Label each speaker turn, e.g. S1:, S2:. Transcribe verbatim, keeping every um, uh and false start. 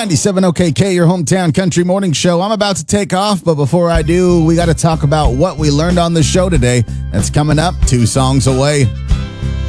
S1: ninety-seven O K K, your hometown country morning show. I'm about to take off, but before I do, we got to talk about what we learned on the show today. That's coming up two songs away.